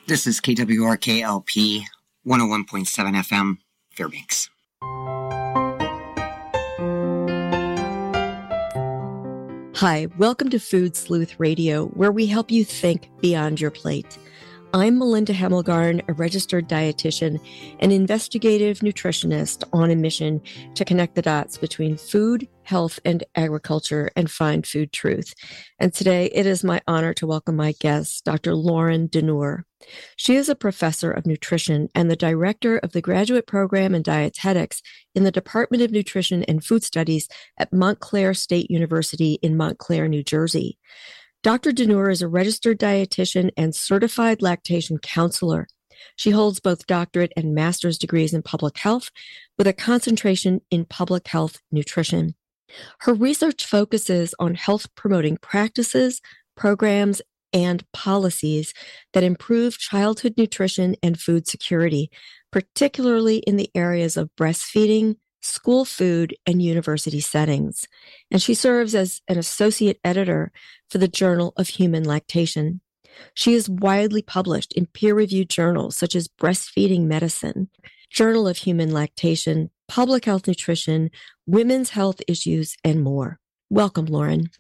This is KWRK-LP 101.7 FM, Fairbanks. Hi, welcome to Food Sleuth Radio, where we help you think beyond your plate. I'm Melinda Hemmelgarn, a registered dietitian and investigative nutritionist on a mission to connect the dots between food, health, and agriculture and find food truth. And today it is my honor to welcome my guest, Dr. Lauren DeNoor. She is a professor of nutrition and the director of the graduate program in dietetics in the Department of Nutrition and Food Studies at Montclair State University in Montclair, New Jersey. Dr. DeNoor is a registered dietitian and certified lactation counselor. She holds both doctorate and master's degrees in public health with a concentration in public health nutrition. Her research focuses on health-promoting practices, programs, and policies that improve childhood nutrition and food security, particularly in the areas of breastfeeding, school food, and university settings. And she serves as an associate editor for the Journal of Human Lactation. She is widely published in peer-reviewed journals such as Breastfeeding Medicine, Journal of Human Lactation, Public Health Nutrition, Women's Health Issues, and more. Welcome, Lauren.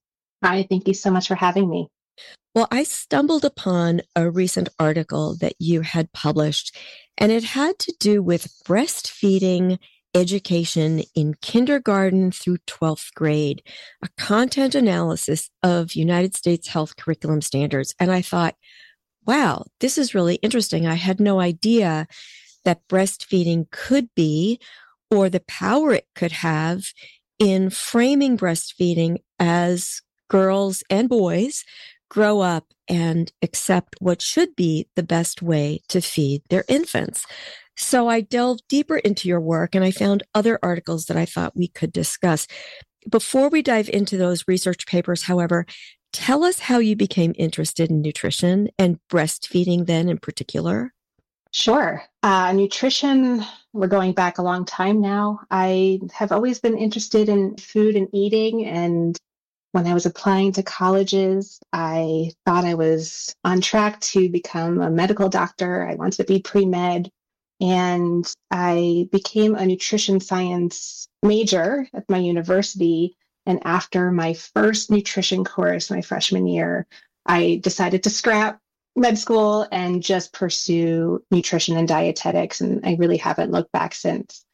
Hi, thank you so much for having me. Well, I stumbled upon a recent article that you had published, and it had to do with breastfeeding education in kindergarten through 12th grade, a content analysis of United States health curriculum standards. And I thought, wow, this is really interesting. I had no idea that breastfeeding could be, or the power it could have in framing breastfeeding as girls and boys grow up and accept what should be the best way to feed their infants. So I delved deeper into your work and I found other articles that I thought we could discuss. Before we dive into those research papers, however, tell us how you became interested in nutrition and breastfeeding then in particular. Sure. Nutrition, we're going back a long time now. I have always been interested in food and eating. And when I was applying to colleges, I thought I was on track to become a medical doctor. I wanted to be pre-med. And I became a nutrition science major at my university. And after my first nutrition course, my freshman year, I decided to scrap med school and just pursue nutrition and dietetics. And I really haven't looked back since.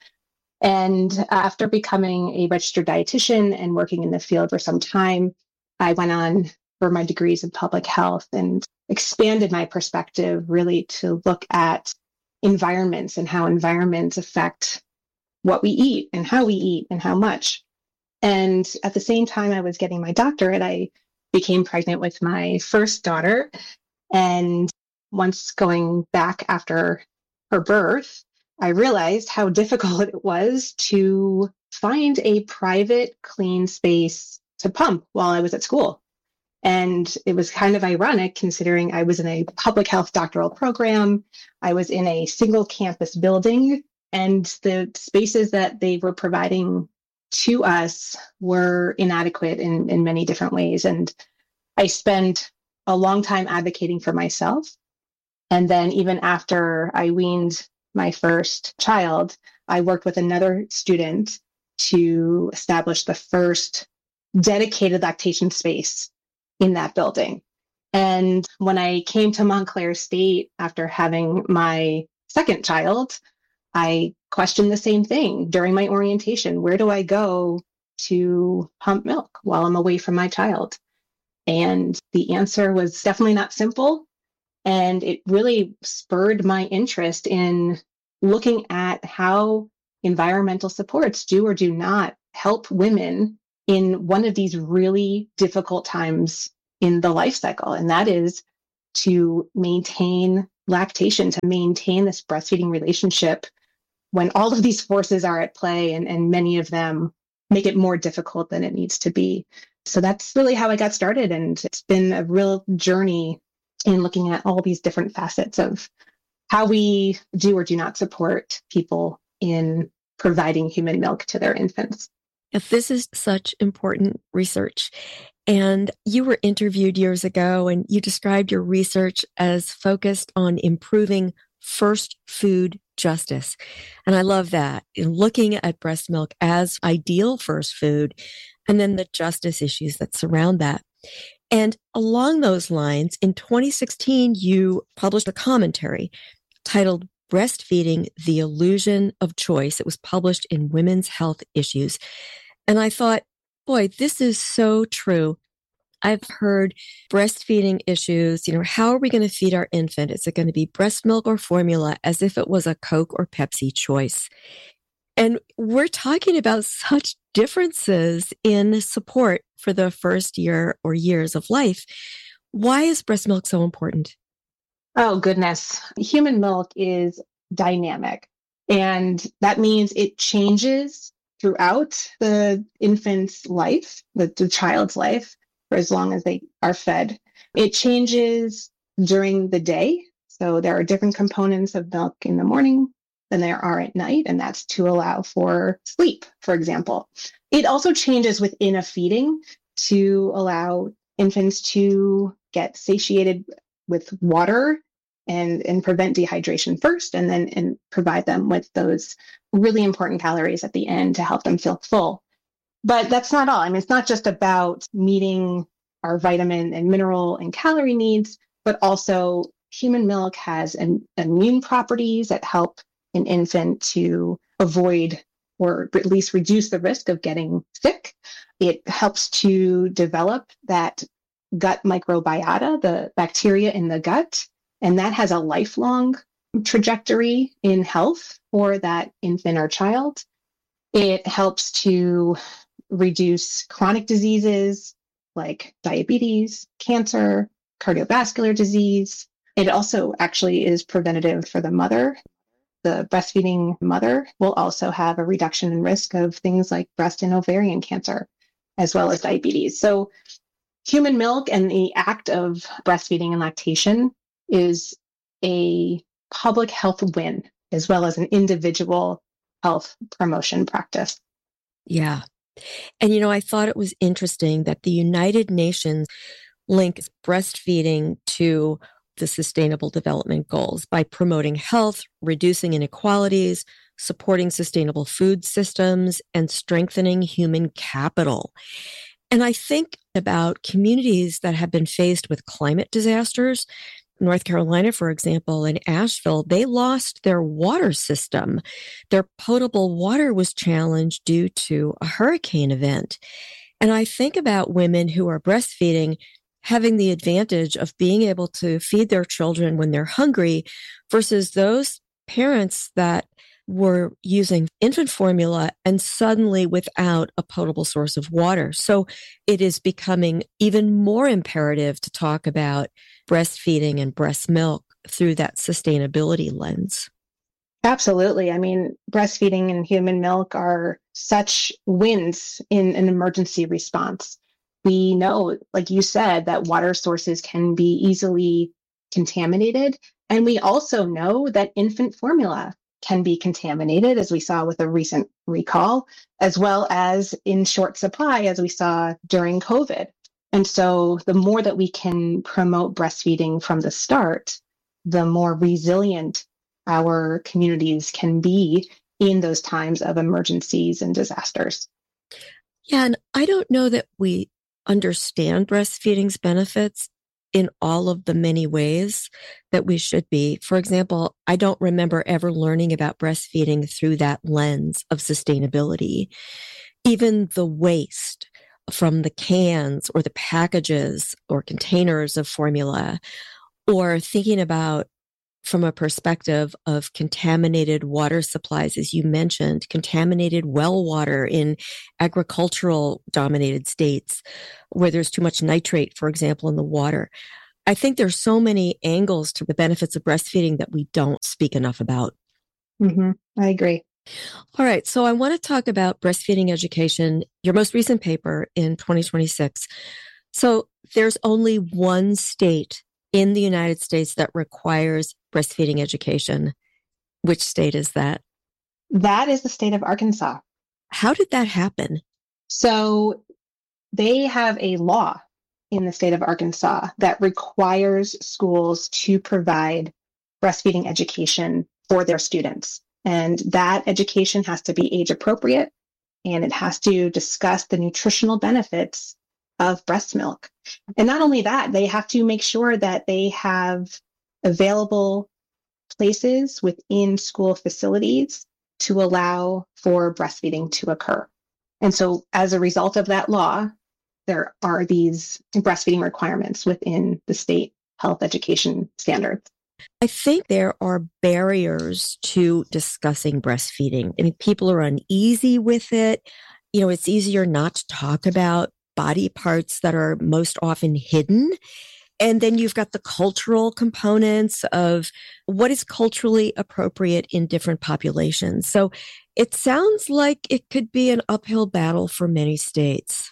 And after becoming a registered dietitian and working in the field for some time, I went on for my degrees in public health and expanded my perspective really to look at environments and how environments affect what we eat and how we eat and how much. And at the same time I was getting my doctorate, I became pregnant with my first daughter. And once going back after her birth, I realized how difficult it was to find a private, clean space to pump while I was at school. And it was kind of ironic considering I was in a public health doctoral program. I was in a single campus building, and the spaces that they were providing to us were inadequate in many different ways. And I spent a long time advocating for myself. And then even after I weaned my first child, I worked with another student to establish the first dedicated lactation space in that building. And when I came to Montclair State after having my second child, I questioned the same thing during my orientation. Where do I go to pump milk while I'm away from my child? And the answer was definitely not simple. And it really spurred my interest in looking at how environmental supports do or do not help women in one of these really difficult times in the life cycle. And that is to maintain lactation, to maintain this breastfeeding relationship when all of these forces are at play and many of them make it more difficult than it needs to be. So that's really how I got started. And it's been a real journey in looking at all these different facets of how we do or do not support people in providing human milk to their infants. If this is such important research. And you were interviewed years ago and you described your research as focused on improving first food justice. And I love that, in looking at breast milk as ideal first food and then the justice issues that surround that. And along those lines, in 2016, you published a commentary titled Breastfeeding, the Illusion of Choice. It was published in Women's Health Issues. And I thought, boy, this is so true. I've heard breastfeeding issues, how are we going to feed our infant? Is it going to be breast milk or formula, as if it was a Coke or Pepsi choice? And we're talking about such differences in support for the first year or years of life. Why is breast milk so important? Oh, goodness. Human milk is dynamic, and that means it changes throughout the infant's life, the child's life, for as long as they are fed. It changes during the day. So there are different components of milk in the morning than there are at night, and that's to allow for sleep, for example. It also changes within a feeding to allow infants to get satiated with water and prevent dehydration first, and provide them with those really important calories at the end to help them feel full. But that's not all. I mean, it's not just about meeting our vitamin and mineral and calorie needs, but also human milk has immune properties that help an infant to avoid or at least reduce the risk of getting sick. It helps to develop that gut microbiota, the bacteria in the gut, and that has a lifelong trajectory in health for that infant or child. It helps to reduce chronic diseases like diabetes, cancer, cardiovascular disease. It also actually is preventative for the mother. The breastfeeding mother will also have a reduction in risk of things like breast and ovarian cancer, as well as diabetes. So human milk and the act of breastfeeding and lactation is a public health win, as well as an individual health promotion practice. Yeah. And, I thought it was interesting that the United Nations links breastfeeding to the Sustainable Development Goals by promoting health, reducing inequalities, supporting sustainable food systems, and strengthening human capital. And I think about communities that have been faced with climate disasters. North Carolina, for example, in Asheville, they lost their water system. Their potable water was challenged due to a hurricane event. And I think about women who are breastfeeding having the advantage of being able to feed their children when they're hungry versus those parents that were using infant formula and suddenly without a potable source of water. So it is becoming even more imperative to talk about breastfeeding and breast milk through that sustainability lens. Absolutely. I mean, breastfeeding and human milk are such wins in an emergency response. We know, like you said, that water sources can be easily contaminated. And we also know that infant formula can be contaminated, as we saw with a recent recall, as well as in short supply, as we saw during COVID. And so the more that we can promote breastfeeding from the start, the more resilient our communities can be in those times of emergencies and disasters. Yeah, and I don't know that we understand breastfeeding's benefits in all of the many ways that we should be. For example, I don't remember ever learning about breastfeeding through that lens of sustainability. Even the waste from the cans or the packages or containers of formula, or thinking about from a perspective of contaminated water supplies, as you mentioned, contaminated well water in agricultural dominated states where there's too much nitrate, for example, in the water. I think there's so many angles to the benefits of breastfeeding that we don't speak enough about. Mm-hmm. I agree. All right. So I want to talk about breastfeeding education, your most recent paper in 2026. So there's only one state in the United States that requires breastfeeding education. Which state is that? That is the state of Arkansas. How did that happen? So They have a law in the state of Arkansas that requires schools to provide breastfeeding education for their students. And that education has to be age appropriate, and it has to discuss the nutritional benefits of breast milk. And not only that, they have to make sure that they have available places within school facilities to allow for breastfeeding to occur. And so as a result of that law, there are these breastfeeding requirements within the state health education standards. I think there are barriers to discussing breastfeeding. I mean, people are uneasy with it. You know, it's easier not to talk about body parts that are most often hidden. And then you've got the cultural components of what is culturally appropriate in different populations. So it sounds like it could be an uphill battle for many states.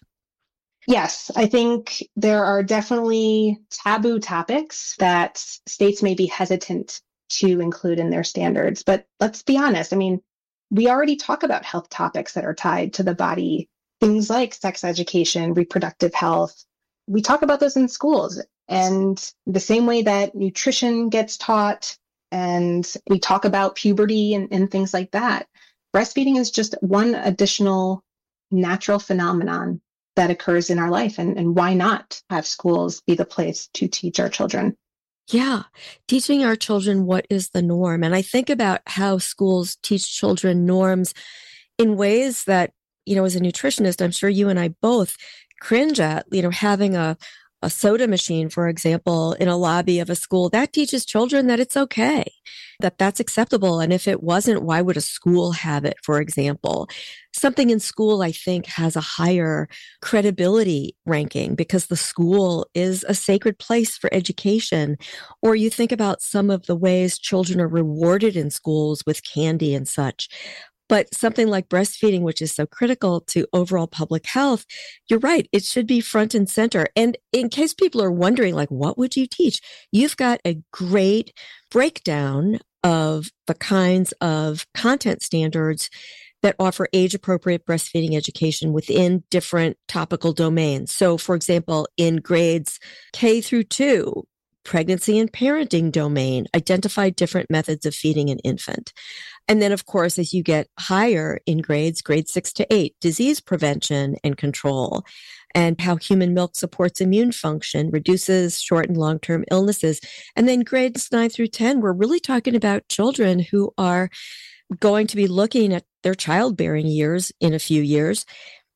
Yes, I think there are definitely taboo topics that states may be hesitant to include in their standards. But let's be honest. I mean, we already talk about health topics that are tied to the body, things like sex education, reproductive health. We talk about those in schools. And the same way that nutrition gets taught and we talk about puberty and things like that, breastfeeding is just one additional natural phenomenon that occurs in our life. And why not have schools be the place to teach our children? Yeah, teaching our children what is the norm. And I think about how schools teach children norms in ways that, you know, as a nutritionist, I'm sure you and I both cringe at, you know, having a soda machine, for example, in a lobby of a school. That teaches children that it's okay, that that's acceptable. And if it wasn't, why would a school have it, for example? Something in school, I think, has a higher credibility ranking because the school is a sacred place for education. Or you think about some of the ways children are rewarded in schools with candy and such. But something like breastfeeding, which is so critical to overall public health, you're right, it should be front and center. And in case people are wondering, like, what would you teach? You've got a great breakdown of the kinds of content standards that offer age-appropriate breastfeeding education within different topical domains. So, for example, in grades K through 2, pregnancy and parenting domain, identify different methods of feeding an infant. And then, of course, as you get higher in grades 6 to 8, disease prevention and control, and how human milk supports immune function, reduces short and long-term illnesses. And then grades 9 through 10, we're really talking about children who are going to be looking at their childbearing years in a few years.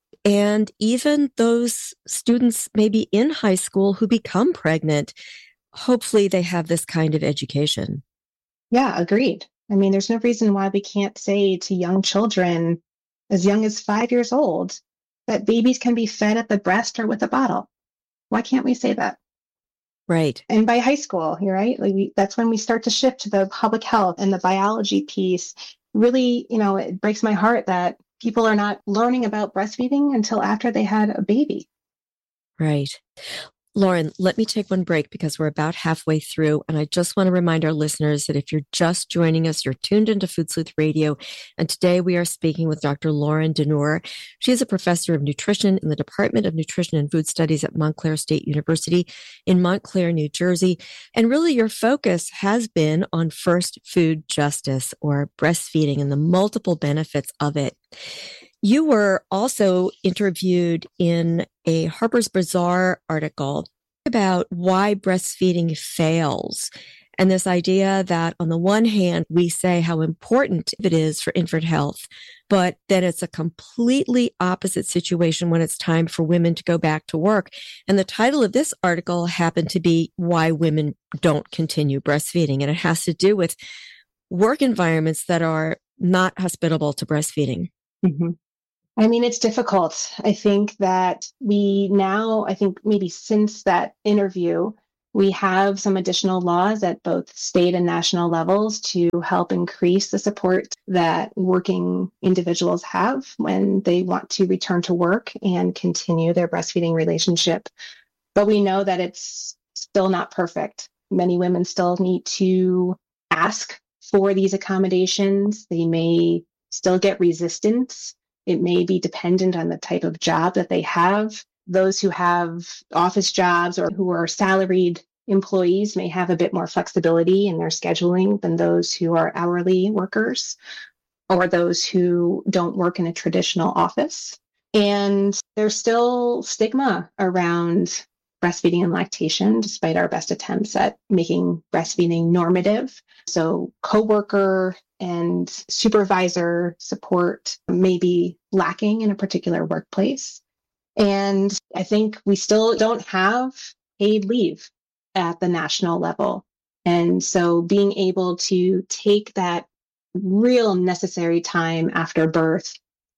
And even those students maybe in high school who become pregnant, hopefully they have this kind of education. Yeah, agreed. I mean, there's no reason why we can't say to young children as young as 5 years old that babies can be fed at the breast or with a bottle. Why can't we say that? Right. And by high school, you're right. That's when we start to shift to the public health and the biology piece. Really, you know, it breaks my heart that people are not learning about breastfeeding until after they had a baby. Right. Lauren, let me take one break because we're about halfway through. And I just want to remind our listeners that if you're just joining us, you're tuned into Food Sleuth Radio. And today we are speaking with Dr. Lauren Denure. She is a professor of nutrition in the Department of Nutrition and Food Studies at Montclair State University in Montclair, New Jersey. And really your focus has been on first food justice or breastfeeding and the multiple benefits of it. You were also interviewed in a Harper's Bazaar article about why breastfeeding fails. And this idea that on the one hand, we say how important it is for infant health, but then it's a completely opposite situation when it's time for women to go back to work. And the title of this article happened to be Why Women Don't Continue Breastfeeding. And it has to do with work environments that are not hospitable to breastfeeding. Mm-hmm. I mean, it's difficult. I think that maybe since that interview, we have some additional laws at both state and national levels to help increase the support that working individuals have when they want to return to work and continue their breastfeeding relationship. But we know that it's still not perfect. Many women still need to ask for these accommodations. They may still get resistance. It may be dependent on the type of job that they have. those who have office jobs or who are salaried employees may have a bit more flexibility in their scheduling than those who are hourly workers or those who don't work in a traditional office. And there's still stigma around breastfeeding and lactation, despite our best attempts at making breastfeeding normative. So coworker and supervisor support may be lacking in a particular workplace. And I think we still don't have paid leave at the national level. And so being able to take that real necessary time after birth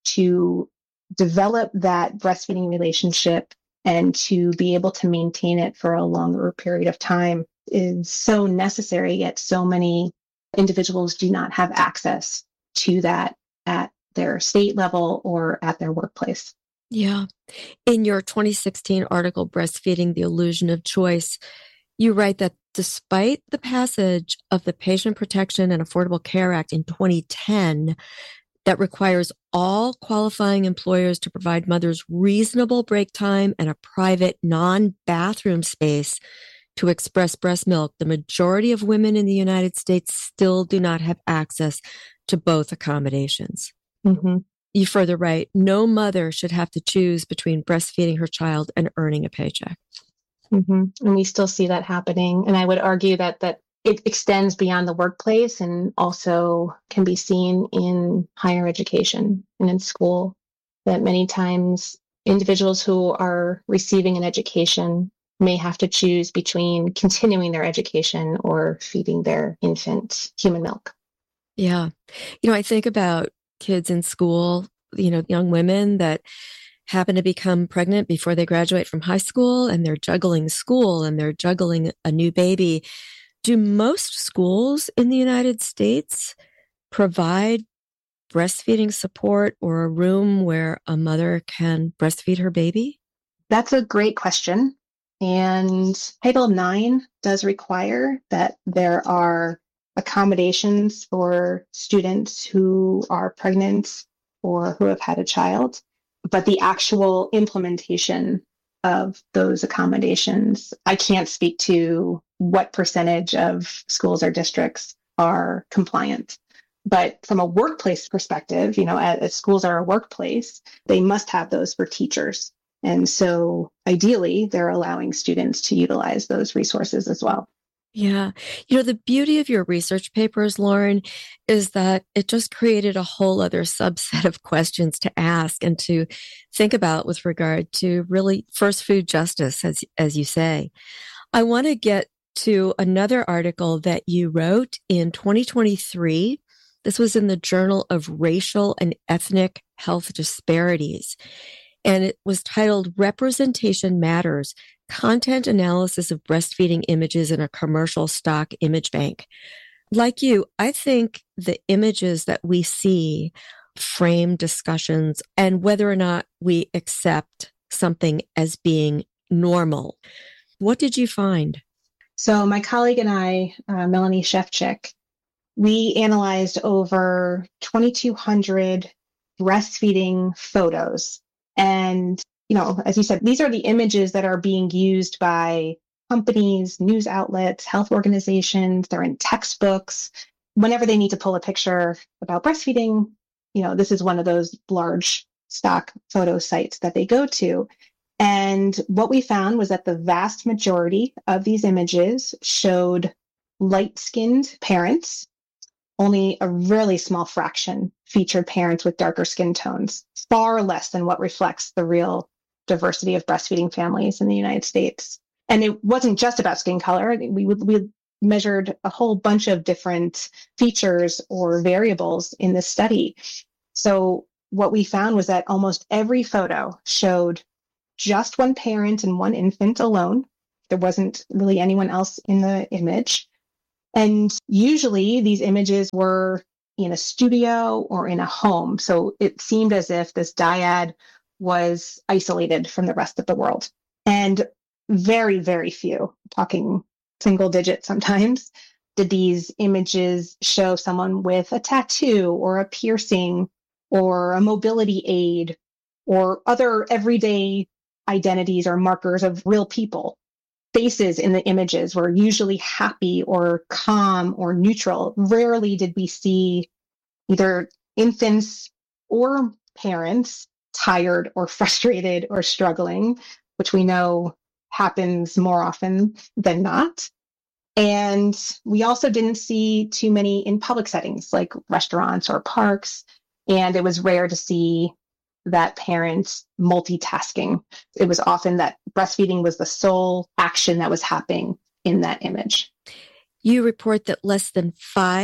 to develop that breastfeeding relationship and to be able to maintain it for a longer period of time is so necessary, yet so many individuals do not have access to that at their state level or at their workplace. Yeah. In your 2016 article, Breastfeeding: The Illusion of Choice, you write that despite the passage of the Patient Protection and Affordable Care Act in 2010, that requires all qualifying employers to provide mothers reasonable break time and a private non-bathroom space to express breast milk, the majority of women in the United States still do not have access to both accommodations. Mm-hmm. You further write, no mother should have to choose between breastfeeding her child and earning a paycheck. Mm-hmm. And we still see that happening. And I would argue that it extends beyond the workplace and also can be seen in higher education and in school, that many times individuals who are receiving an education may have to choose between continuing their education or feeding their infant human milk. Yeah. I think about kids in school, young women that happen to become pregnant before they graduate from high school, and they're juggling school and they're juggling a new baby. Do most schools in the United States provide breastfeeding support or a room where a mother can breastfeed her baby? That's a great question. And Title IX does require that there are accommodations for students who are pregnant or who have had a child. But the actual implementation of those accommodations, I can't speak to what percentage of schools or districts are compliant. But from a workplace perspective, as schools are a workplace, they must have those for teachers. And so ideally, they're allowing students to utilize those resources as well. Yeah. The beauty of your research papers, Lauren, is that it just created a whole other subset of questions to ask and to think about with regard to really first food justice, as you say. I want to get to another article that you wrote in 2023. This was in the Journal of Racial and Ethnic Health Disparities. And it was titled Representation Matters: Content Analysis of Breastfeeding Images in a Commercial Stock Image Bank. Like you, I think the images that we see frame discussions and whether or not we accept something as being normal. What did you find? So my colleague and I, Melanie Shefchik, we analyzed over 2,200 breastfeeding photos. And, as you said, these are the images that are being used by companies, news outlets, health organizations. They're in textbooks. Whenever they need to pull a picture about breastfeeding, this is one of those large stock photo sites that they go to. And what we found was that the vast majority of these images showed light-skinned parents. Only a really small fraction featured parents with darker skin tones, far less than what reflects the real diversity of breastfeeding families in the United States. And it wasn't just about skin color. We measured a whole bunch of different features or variables in this study. So what we found was that almost every photo showed just one parent and one infant alone. There wasn't really anyone else in the image. And usually these images were in a studio or in a home. So it seemed as if this dyad was isolated from the rest of the world. And very, very few, talking single digit sometimes, did these images show someone with a tattoo or a piercing or a mobility aid or other everyday identities or markers of real people. Faces in the images were usually happy or calm or neutral. Rarely did we see either infants or parents tired or frustrated or struggling, which we know happens more often than not. And we also didn't see too many in public settings like restaurants or parks. And it was rare to see that parents multitasking. It was often that breastfeeding was the sole action that was happening in that image. You report that less than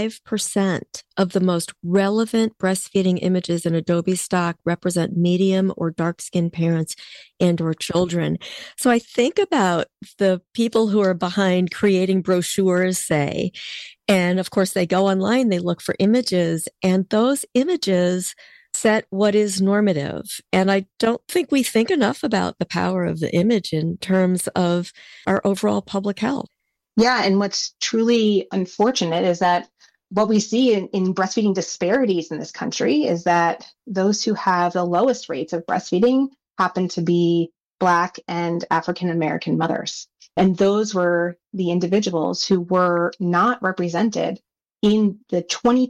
5% of the most relevant breastfeeding images in Adobe stock represent medium or dark-skinned parents and or children. So I think about the people who are behind creating brochures, say, and of course they go online, they look for images, and those images set what is normative. And I don't think we think enough about the power of the image in terms of our overall public health. Yeah, and what's truly unfortunate is that what we see in breastfeeding disparities in this country is that those who have the lowest rates of breastfeeding happen to be Black and African American mothers. And those were the individuals who were not represented in the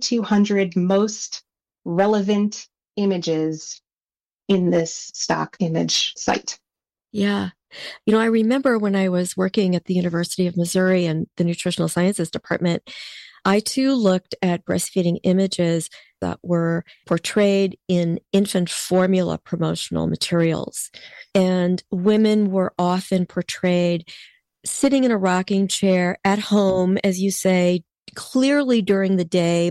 2,200 most relevant images in this stock image site. Yeah. You know, I remember when I was working at the University of Missouri and the Nutritional Sciences Department, I too looked at breastfeeding images that were portrayed in infant formula promotional materials. And women were often portrayed sitting in a rocking chair at home, as you say, clearly during the day.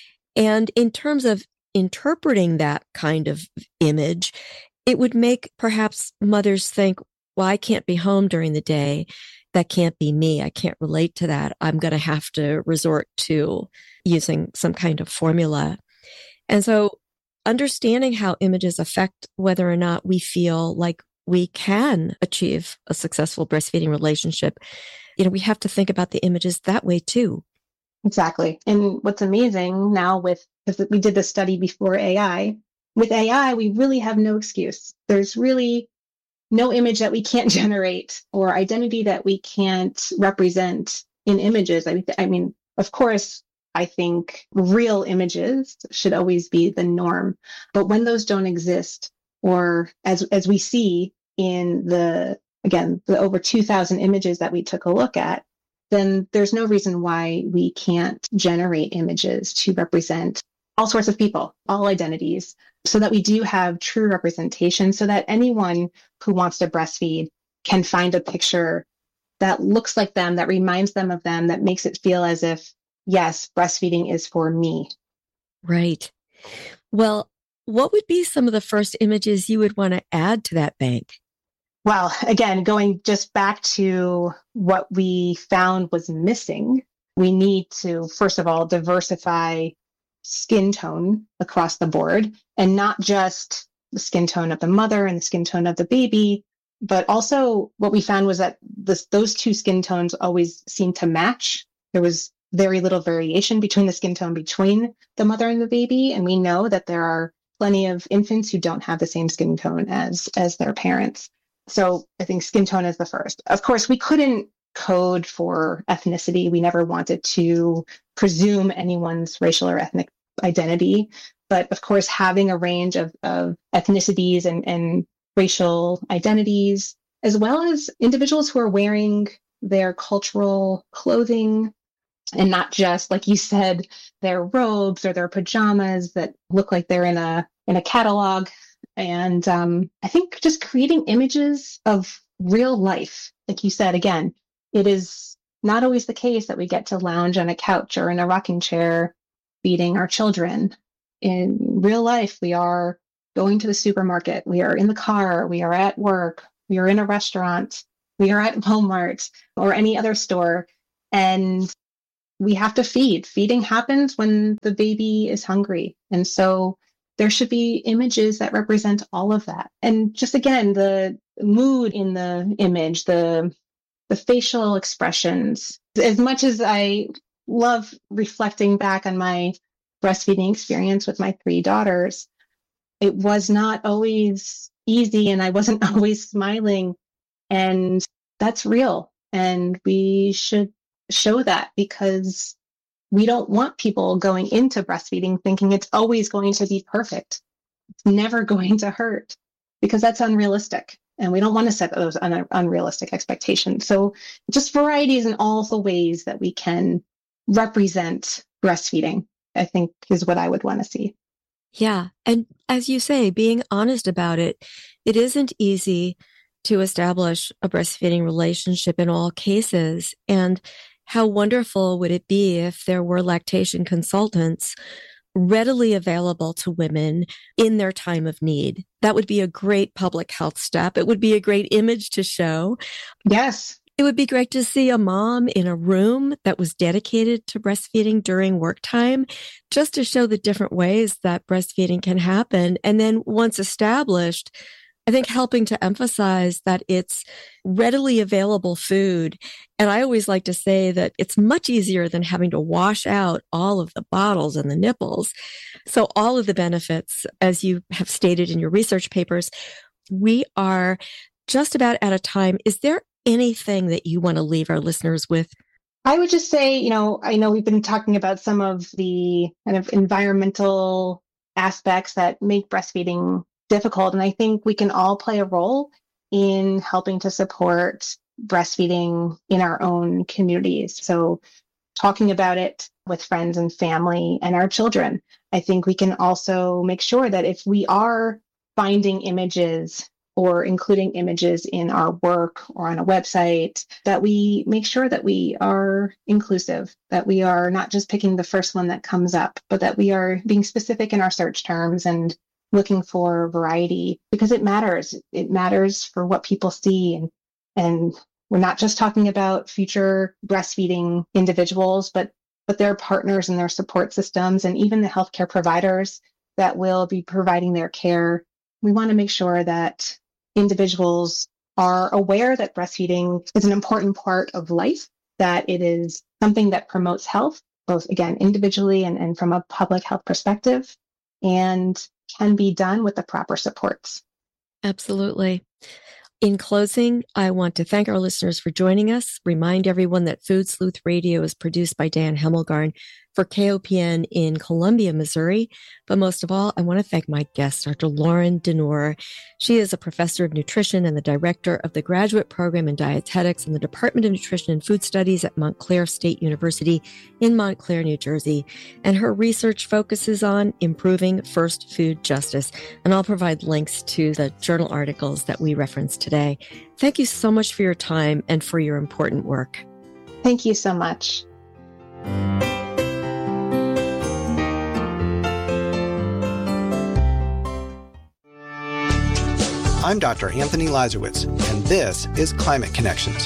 And in terms of interpreting that kind of image, it would make perhaps mothers think, well, I can't be home during the day. That can't be me. I can't relate to that. I'm going to have to resort to using some kind of formula. And so understanding how images affect whether or not we feel like we can achieve a successful breastfeeding relationship, you know, we have to think about the images that way too. Exactly. And what's amazing now because we did the study before AI, with AI, we really have no excuse. There's really no image that we can't generate or identity that we can't represent in images. I mean, of course, I think real images should always be the norm. But when those don't exist, or as we see in the over 2,000 images that we took a look at, then there's no reason why we can't generate images to represent all sorts of people, all identities, so that we do have true representation, so that anyone who wants to breastfeed can find a picture that looks like them, that reminds them of them, that makes it feel as if, yes, breastfeeding is for me. Right. Well, what would be some of the first images you would want to add to that bank? Well, again, going just back to what we found was missing, we need to, first of all, diversify skin tone across the board, and not just the skin tone of the mother and the skin tone of the baby, but also what we found was that those two skin tones always seemed to match. There was very little variation between the skin tone between the mother and the baby. And we know that there are plenty of infants who don't have the same skin tone as their parents. So I think skin tone is the first. Of course, we couldn't code for ethnicity. We never wanted to presume anyone's racial or ethnic identity. But of course, having a range of ethnicities and racial identities, as well as individuals who are wearing their cultural clothing and not just, like you said, their robes or their pajamas that look like they're in a catalog. And I think just creating images of real life, like you said, again, it is not always the case that we get to lounge on a couch or in a rocking chair feeding our children. In real life, we are going to the supermarket, we are in the car, we are at work, we are in a restaurant, we are at Walmart or any other store, and we have to feed. Feeding happens when the baby is hungry. And so there should be images that represent all of that. And just again, the mood in the image, the facial expressions. As much as I love reflecting back on my breastfeeding experience with my 3 daughters, it was not always easy and I wasn't always smiling. And that's real. And we should show that, because we don't want people going into breastfeeding thinking it's always going to be perfect. It's never going to hurt, because that's unrealistic. And we don't want to set those unrealistic expectations. So just varieties in all the ways that we can represent breastfeeding, I think, is what I would want to see. Yeah. And as you say, being honest about it, it isn't easy to establish a breastfeeding relationship in all cases. And how wonderful would it be if there were lactation consultants readily available to women in their time of need? That would be a great public health step. It would be a great image to show. Yes. It would be great to see a mom in a room that was dedicated to breastfeeding during work time, just to show the different ways that breastfeeding can happen. And then once established, I think helping to emphasize that it's readily available food. And I always like to say that it's much easier than having to wash out all of the bottles and the nipples. So all of the benefits, as you have stated in your research papers, we are just about out of time. Is there anything that you want to leave our listeners with? I would just say, I know we've been talking about some of the kind of environmental aspects that make breastfeeding difficult. And I think we can all play a role in helping to support breastfeeding in our own communities. So talking about it with friends and family and our children. I think we can also make sure that if we are finding images or including images in our work or on a website, that we make sure that we are inclusive, that we are not just picking the first one that comes up, but that we are being specific in our search terms and looking for variety, because it matters. It matters for what people see. And we're not just talking about future breastfeeding individuals, but their partners and their support systems, and even the healthcare providers that will be providing their care. We want to make sure that individuals are aware that breastfeeding is an important part of life, that it is something that promotes health, both, again, individually and from a public health perspective, and can be done with the proper supports. Absolutely. In closing, I want to thank our listeners for joining us. Remind everyone that Food Sleuth Radio is produced by Dan Hemmelgarn for KOPN in Columbia, Missouri. But most of all, I want to thank my guest, Dr. Lauren Dinur. She is a professor of nutrition and the director of the graduate program in dietetics in the Department of Nutrition and Food Studies at Montclair State University in Montclair, New Jersey. And her research focuses on improving first food justice. And I'll provide links to the journal articles that we referenced today. Thank you so much for your time and for your important work. Thank you so much. I'm Dr. Anthony Lazarowitz, and this is Climate Connections.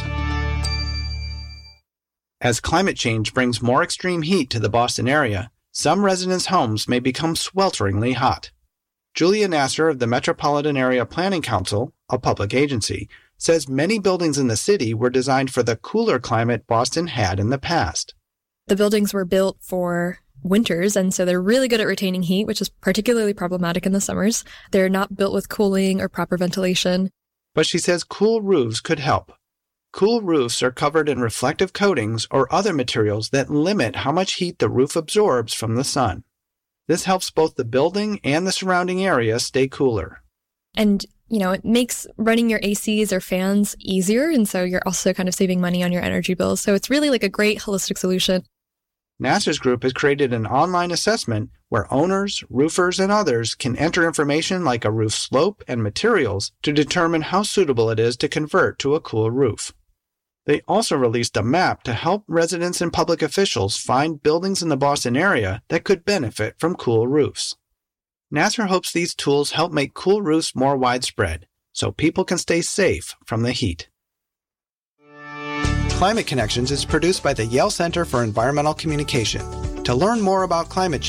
As climate change brings more extreme heat to the Boston area, some residents' homes may become swelteringly hot. Julia Nasser of the Metropolitan Area Planning Council, a public agency, says many buildings in the city were designed for the cooler climate Boston had in the past. The buildings were built for winters, and so they're really good at retaining heat, which is particularly problematic in the summers. They're not built with cooling or proper ventilation. But she says cool roofs could help. Cool roofs are covered in reflective coatings or other materials that limit how much heat the roof absorbs from the sun. This helps both the building and the surrounding area stay cooler. And, it makes running your ACs or fans easier, and so you're also kind of saving money on your energy bills. So it's really like a great holistic solution. Nasser's group has created an online assessment where owners, roofers, and others can enter information like a roof slope and materials to determine how suitable it is to convert to a cool roof. They also released a map to help residents and public officials find buildings in the Boston area that could benefit from cool roofs. Nasser hopes these tools help make cool roofs more widespread so people can stay safe from the heat. Climate Connections is produced by the Yale Center for Environmental Communication. To learn more about climate change,